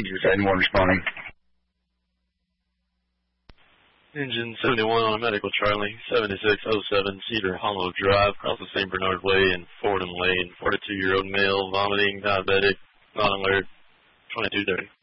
is anyone responding? Engine 71 on a medical Charlie, 7607 Cedar Hollow Drive, across the St. Bernard Way and Fordham Lane. 42-year-old male, vomiting, diabetic, non alert, 2230.